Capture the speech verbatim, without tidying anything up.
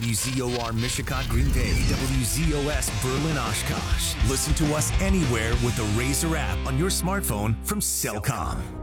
W Z O R Mishicot, Green Bay, W Z O S Berlin, Oshkosh. Listen to us anywhere with the Razor app on your smartphone from Cellcom.